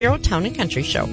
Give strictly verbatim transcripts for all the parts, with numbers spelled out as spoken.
Bureau Town and Country Show.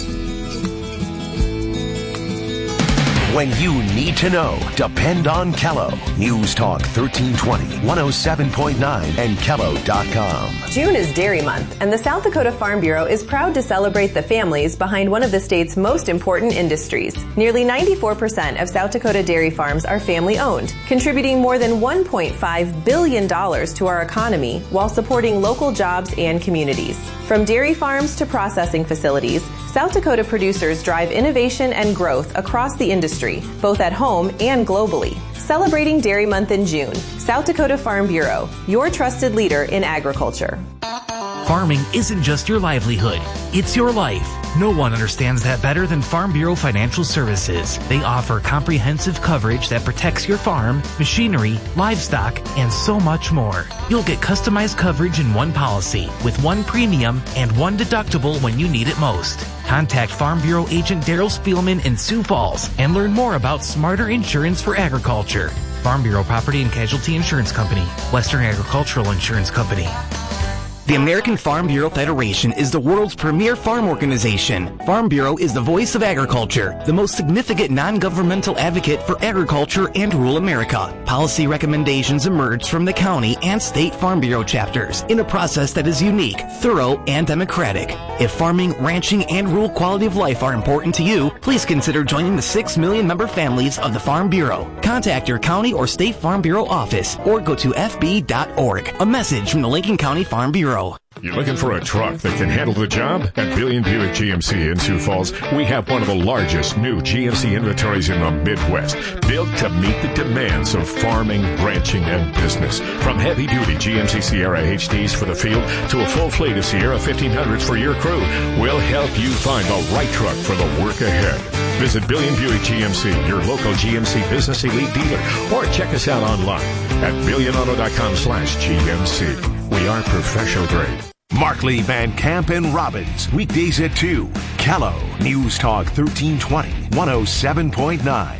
When you need to know, depend on Kello. News Talk thirteen twenty, one oh seven point nine, and Kello dot com. June is Dairy Month, and the South Dakota Farm Bureau is proud to celebrate the families behind one of the state's most important industries. Nearly ninety-four percent of South Dakota dairy farms are family-owned, contributing more than one point five billion dollars to our economy while supporting local jobs and communities. From dairy farms to processing facilities, South Dakota producers drive innovation and growth across the industry, both at home and globally. Celebrating Dairy Month in June, South Dakota Farm Bureau, your trusted leader in agriculture. Farming isn't just your livelihood, it's your life. No one understands that better than Farm Bureau Financial Services. They offer comprehensive coverage that protects your farm, machinery, livestock, and so much more. You'll get customized coverage in one policy with one premium and one deductible when you need it most. Contact Farm Bureau agent Daryl Spielman in Sioux Falls and learn more about smarter insurance for agriculture. Farm Bureau Property and Casualty Insurance Company, Western Agricultural Insurance Company. The American Farm Bureau Federation is the world's premier farm organization. Farm Bureau is the voice of agriculture, the most significant non-governmental advocate for agriculture and rural America. Policy recommendations emerge from the county and state Farm Bureau chapters in a process that is unique, thorough, and democratic. If farming, ranching, and rural quality of life are important to you, please consider joining the six million member families of the Farm Bureau. Contact your county or state Farm Bureau office or go to f b dot org. A message from the Lincoln County Farm Bureau. You're looking for a truck that can handle the job? At Billion Buick G M C in Sioux Falls, we have one of the largest new G M C inventories in the Midwest, built to meet the demands of farming, ranching, and business. From heavy-duty G M C Sierra H Ds for the field to a full fleet of Sierra fifteen hundreds for your crew, we'll help you find the right truck for the work ahead. Visit Billion Buick G M C, your local G M C Business Elite dealer, or check us out online at billion auto dot com slash G M C. We are professional grade. Markley, Van Camp, and Robbins, weekdays at two. Kello, News Talk thirteen twenty, one oh seven point nine.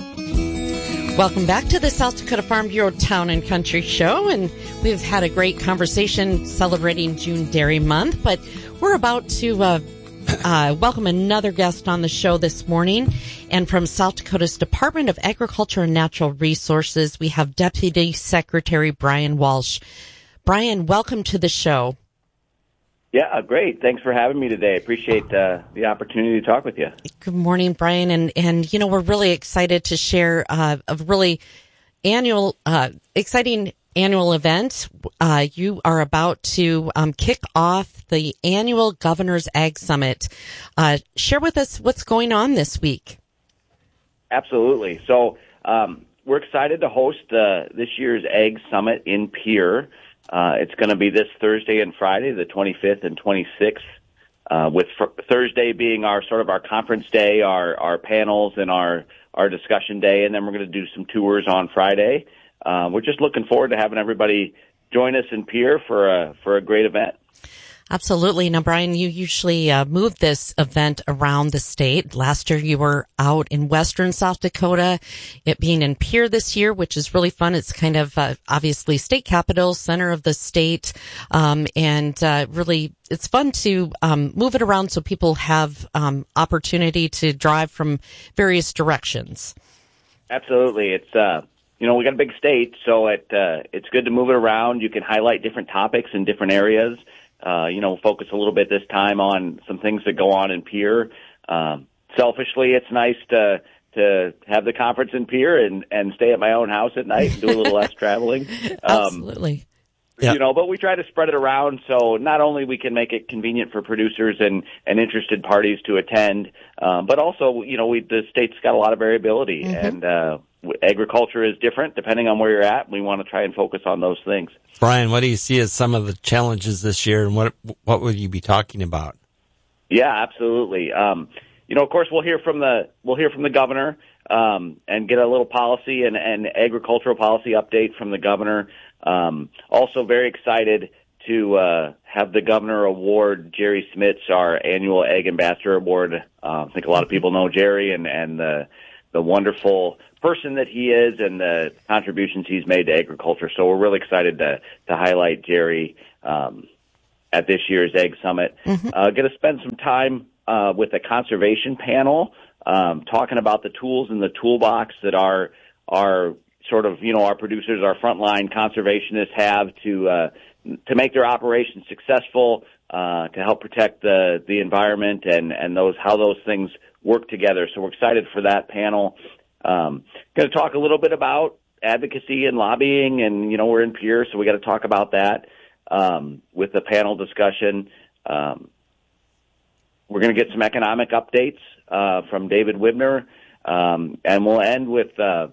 Welcome back to the South Dakota Farm Bureau Town and Country Show, and we've had a great conversation celebrating June Dairy Month, but we're about to uh, uh, welcome another guest on the show this morning. And from South Dakota's Department of Agriculture and Natural Resources, we have Deputy Secretary Brian Walsh. Brian, welcome to the show. Yeah, great. Thanks for having me today. Appreciate uh, the opportunity to talk with you. Good morning, Brian. And, and you know, we're really excited to share uh, a really annual, uh, exciting annual event. Uh, you are about to um, kick off the annual Governor's Ag Summit. Uh, share with us what's going on this week. Absolutely. So um, we're excited to host uh, this year's Ag Summit in Pierre. Uh, it's going to be this Thursday and Friday, the twenty-fifth and twenty-sixth, uh, with fr- Thursday being our sort of our conference day, our, our panels and our, our discussion day, and then we're going to do some tours on Friday. Uh, we're just looking forward to having everybody join us in Pierre for a, for a great event. Absolutely. Now, Brian, you usually uh, move this event around the state. Last year, you were out in western South Dakota, it being in Pierre this year, which is really fun. It's kind of uh, obviously state capital, center of the state, um, and uh, really it's fun to um, move it around so people have um, opportunity to drive from various directions. Absolutely. It's, uh, you know, we got a big state, so it uh, it's good to move it around. You can highlight different topics in different areas. Uh, you know, focus a little bit this time on some things that go on in Pierre. Um, selfishly, it's nice to to have the conference in Pierre and, and stay at my own house at night and do a little less traveling. Um, Absolutely. You know, but we try to spread it around so not only we can make it convenient for producers and, and interested parties to attend, um, but also, you know, we the state's got a lot of variability, mm-hmm. and uh, agriculture is different depending on where you're at. We want to try and focus on those things. Brian, what do you see as some of the challenges this year, and what what would you be talking about? Yeah, absolutely. Um, you know, of course, we'll hear from the we'll hear from the governor um, and get a little policy and, and agricultural policy update from the governor. Um, also very excited to, uh, have the governor award Jerry Smits our annual Ag Ambassador Award. Uh, I think a lot of people know Jerry and, and the, the wonderful person that he is and the contributions he's made to agriculture. So we're really excited to, to highlight Jerry, um, at this year's Egg Summit. Mm-hmm. Uh, going to spend some time uh, with a conservation panel, um, talking about the tools in the toolbox that our our sort of you know our producers, our frontline conservationists have to uh, to make their operations successful, uh, to help protect the the environment and and those how those things work together. So we're excited for that panel. Um, going to talk a little bit about advocacy and lobbying, and you know we're in Pierre, so we got to talk about that um, with the panel discussion. Um, we're going to get some economic updates uh, from David Wibner, um, and we'll end with uh,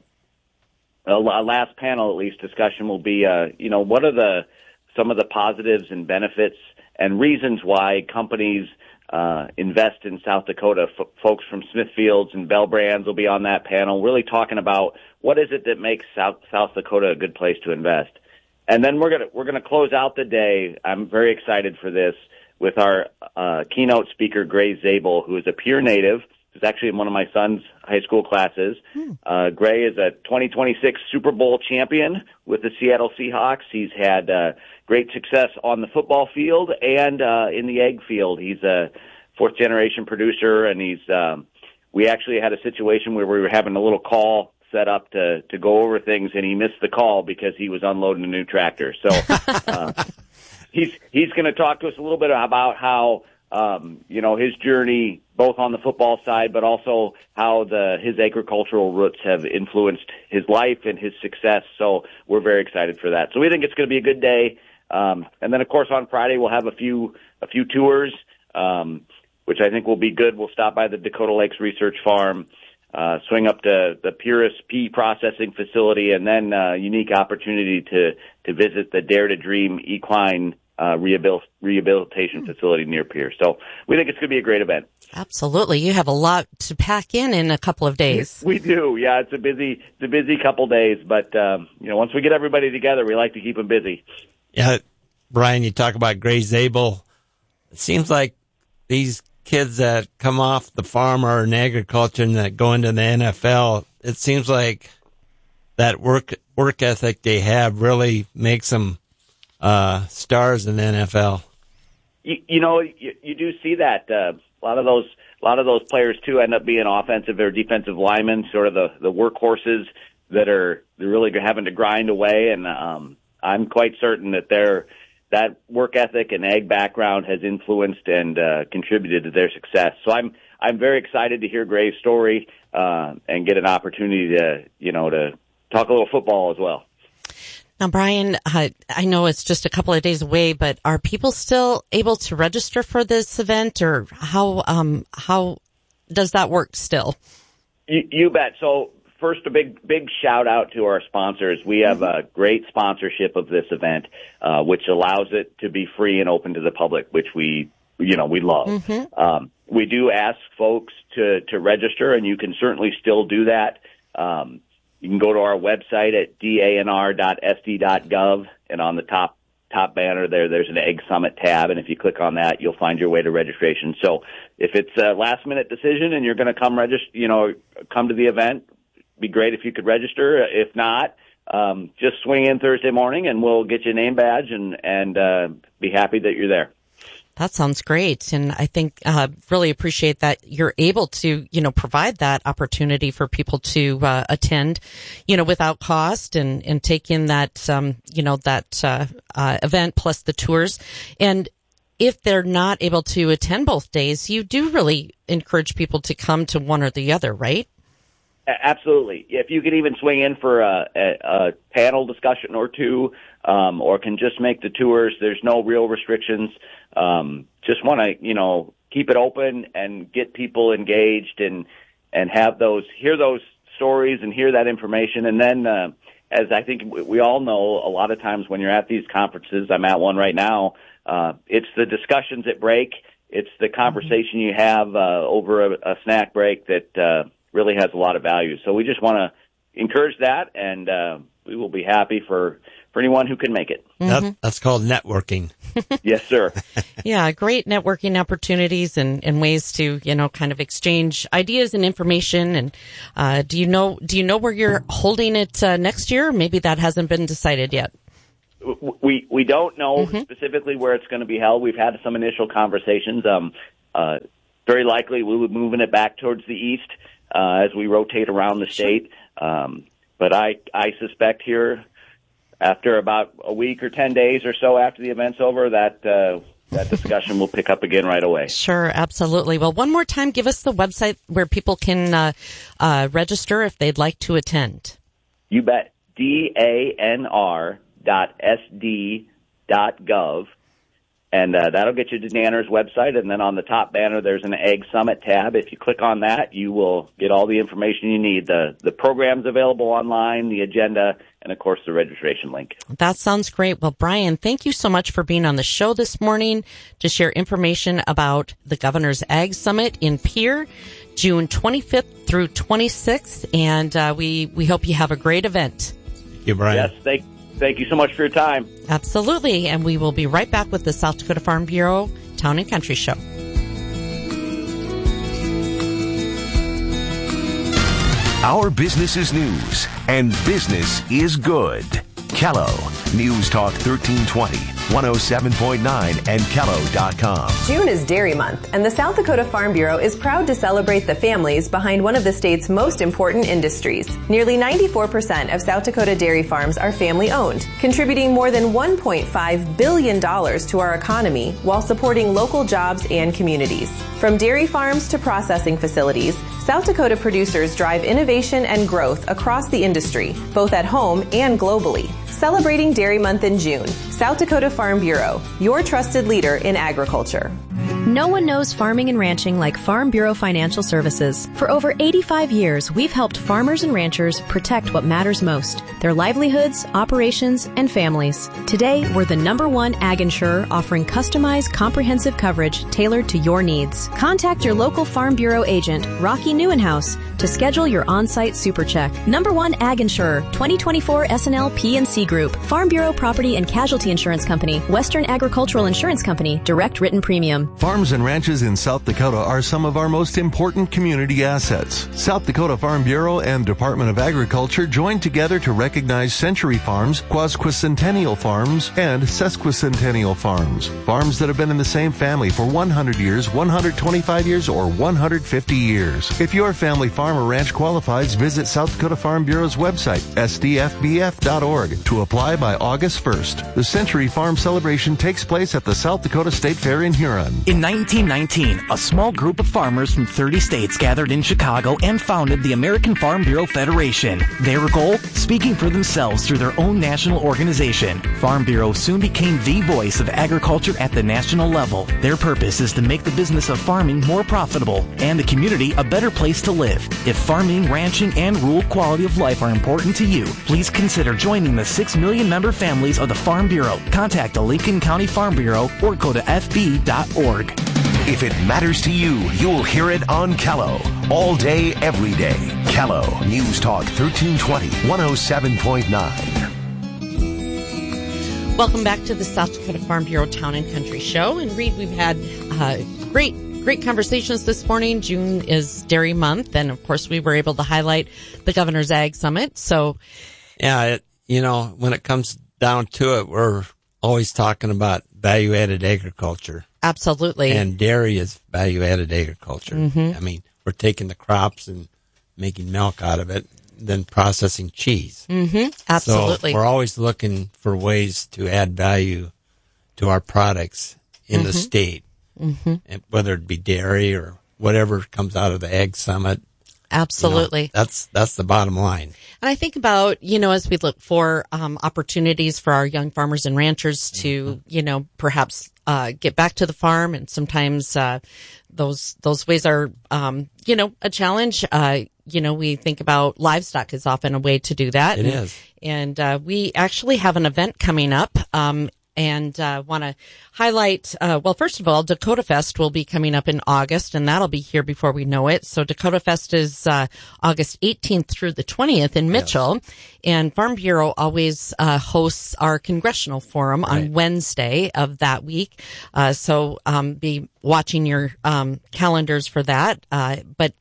a last panel, at least discussion will be, uh, you know, what are the some of the positives and benefits and reasons why companies uh, invest in South Dakota. F- folks from Smithfields and Bell Brands will be on that panel, really talking about what is it that makes South South Dakota a good place to invest. And then we're gonna we're gonna close out the day. I'm very excited for this with our uh, keynote speaker, Gray Zabel, who is a Pierre native. Who's actually in one of my son's high school classes. Hmm. Uh, Gray is a twenty twenty-six Super Bowl champion with the Seattle Seahawks. He's had uh, great success on the football field and uh, in the egg field. He's a fourth generation producer, and he's. Um, we actually had a situation where we were having a little call set up to to go over things, and he missed the call because he was unloading a new tractor. So uh, he's he's going to talk to us a little bit about how. Um, you know, his journey both on the football side, but also how the his agricultural roots have influenced his life and his success. So we're very excited for that. So we think it's going to be a good day. Um, and then, of course, on Friday we'll have a few a few tours, um, which I think will be good. We'll stop by the Dakota Lakes Research Farm, uh, swing up to the Purus Pea Processing Facility, and then a uh, unique opportunity to to visit the Dare to Dream Equine Uh, rehabil- rehabilitation facility near Pierre. So we think it's going to be a great event. Absolutely. You have a lot to pack in in a couple of days. We do. Yeah, it's a busy, it's a busy couple days, but, um, you know, once we get everybody together, we like to keep them busy. Yeah. Brian, you talk about Gray Zabel. It seems like these kids that come off the farm or in agriculture and that go into the N F L, it seems like that work, work ethic they have really makes them Uh, stars in the N F L. You, you know, you, you do see that uh, a lot of those, a lot of those players too end up being offensive or defensive linemen, sort of the, the workhorses that are they're really having to grind away. And um, I'm quite certain that their that work ethic and ag background has influenced and uh, contributed to their success. So I'm I'm very excited to hear Gray's story uh, and get an opportunity to you know to talk a little football as well. Now, Brian, uh, I know it's just a couple of days away, but are people still able to register for this event, or how um, how does that work still? You, you bet. So first, a big big shout out to our sponsors. We have mm-hmm. a great sponsorship of this event, uh, which allows it to be free and open to the public, which we you know we love. Mm-hmm. Um, we do ask folks to to register, and you can certainly still do that. Um, You can go to our website at d a n r dot s d dot gov, and on the top top banner there, there's an Egg Summit tab, and if you click on that, you'll find your way to registration. So if it's a last-minute decision and you're going to come register, you know, come to the event, it'd be great if you could register. If not, um, just swing in Thursday morning, and we'll get you a name badge and, and uh, be happy that you're there. That sounds great. And I think, uh, really appreciate that you're able to, you know, provide that opportunity for people to, uh, attend, you know, without cost and, and take in that, um, you know, that, uh, uh, event plus the tours. And if they're not able to attend both days, you do really encourage people to come to one or the other, right? Absolutely. If you could even swing in for a, a, a panel discussion or two, um, or can just make the tours, there's no real restrictions. Um, just want to, you know, keep it open and get people engaged and, and have those, hear those stories and hear that information. And then, uh, as I think we all know, a lot of times when you're at these conferences, I'm at one right now, uh, it's the discussions at break. It's the conversation you have, uh, over a, a snack break that, uh, really has a lot of value. So we just want to encourage that, and uh, we will be happy for, for anyone who can make it. Mm-hmm. That, that's called networking. Yes, sir. Yeah, great networking opportunities and, and ways to, you know, kind of exchange ideas and information. And uh, do you know do you know where you're holding it uh, next year? Maybe that hasn't been decided yet. We we don't know Mm-hmm. specifically where it's going to be held. We've had some initial conversations. Um, uh, very likely we will be moving it back towards the east uh, as we rotate around the state. Um, but I I suspect here, after about a week or ten days or so after the event's over, that uh, that discussion will pick up again right away. Sure, absolutely. Well, one more time, give us the website where people can uh, uh, register if they'd like to attend. You bet. D A N R dot S D dot gov. And uh, that'll get you to Danner's website. And then on the top banner, there's an Ag Summit tab. If you click on that, you will get all the information you need. The, the program's available online, the agenda, and, of course, the registration link. That sounds great. Well, Brian, thank you so much for being on the show this morning to share information about the Governor's Ag Summit in Pierre, June twenty-fifth through twenty-sixth. And uh, we, we hope you have a great event. Thank you, Brian. Yes, thank Thank you so much for your time. Absolutely. And we will be right back with the South Dakota Farm Bureau Town and Country Show. Our business is news, and business is good. Kello, News Talk thirteen twenty, one oh seven point nine, and Kello dot com. June is Dairy Month, and the South Dakota Farm Bureau is proud to celebrate the families behind one of the state's most important industries. Nearly ninety-four percent of South Dakota dairy farms are family-owned, contributing more than one point five billion dollars to our economy while supporting local jobs and communities. From dairy farms to processing facilities, South Dakota producers drive innovation and growth across the industry, both at home and globally. Celebrating Dairy Month in June, South Dakota Farm Bureau, your trusted leader in agriculture. No one knows farming and ranching like Farm Bureau Financial Services. For over eighty-five years, we've helped farmers and ranchers protect what matters most, their livelihoods, operations, and families. Today, we're the number one ag insurer offering customized, comprehensive coverage tailored to your needs. Contact your local Farm Bureau agent, Rocky Newenhouse, to schedule your on-site super check. Number one ag insurer, twenty twenty-four S N L P and C Group, Farm Bureau Property and Casualty Insurance Company, Western Agricultural Insurance Company, direct written premium. Farms and ranches in South Dakota are some of our most important community assets. South Dakota Farm Bureau and Department of Agriculture joined together to recognize Century Farms, Quasquicentennial Farms, and Sesquicentennial Farms. Farms that have been in the same family for one hundred years, one hundred twenty-five years, or one hundred fifty years. If your family farm or ranch qualifies, visit South Dakota Farm Bureau's website, S D F B F dot org, to apply by August first. The Century Farm celebration takes place at the South Dakota State Fair in Huron. In nineteen nineteen, a small group of farmers from thirty states gathered in Chicago and founded the American Farm Bureau Federation. Their goal? Speaking for themselves through their own national organization. Farm Bureau soon became the voice of agriculture at the national level. Their purpose is to make the business of farming more profitable and the community a better place to live. If farming, ranching, and rural quality of life are important to you, please consider joining the six million member families of the Farm Bureau. Contact the Lincoln County Farm Bureau or go to F B dot org. If it matters to you, you'll hear it on Kello. All day, every day. Kello, News Talk thirteen twenty, one oh seven point nine. Welcome back to the South Dakota Farm Bureau Town and Country Show. And Reed, we've had uh, great, great conversations this morning. June is Dairy Month. And, of course, we were able to highlight the Governor's Ag Summit. So, Yeah, it, you know, when it comes down to it, we're always talking about value-added agriculture. Absolutely. And dairy is value-added agriculture. Mm-hmm. I mean, we're taking the crops and making milk out of it, then processing cheese. Mm-hmm. Absolutely. So we're always looking for ways to add value to our products in mm-hmm. the state, mm-hmm. and whether it be dairy or whatever comes out of the Ag Summit. Absolutely. You know, that's that's the bottom line. And I think about, you know, as we look for um, opportunities for our young farmers and ranchers to, mm-hmm. you know, perhaps uh, get back to the farm, and sometimes uh, those those ways are, um, you know, a challenge. Uh, you know, we think about livestock is often a way to do that. It and, is. And uh, we actually have an event coming up. Um, And uh, want to highlight, uh, well, first of all, Dakota Fest will be coming up in August, and that'll be here before we know it. So Dakota Fest is uh, August eighteenth through the twentieth in Mitchell. Yes. And Farm Bureau always uh, hosts our Congressional Forum on right. Wednesday of that week. Uh, so um, be watching your um, calendars for that. Uh, but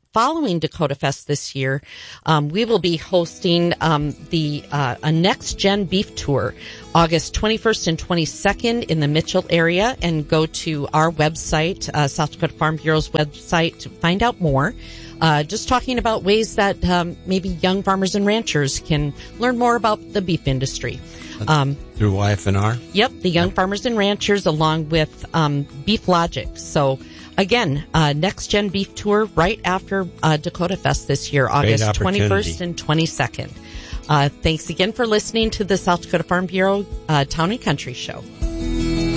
following Dakota Fest this year, um, we will be hosting um, the uh, a Next Gen Beef Tour, August twenty-first and twenty-second in the Mitchell area. And go to our website, uh, South Dakota Farm Bureau's website, to find out more. Uh, just talking about ways that um, maybe young farmers and ranchers can learn more about the beef industry. Um, Through Y F N R? Yep, the Young Farmers and Ranchers along with um, Beef Logic. So, again, uh, Next Gen Beef Tour right after uh, Dakota Fest this year, August twenty-first and twenty-second. Uh, thanks again for listening to the South Dakota Farm Bureau uh, Town and Country Show.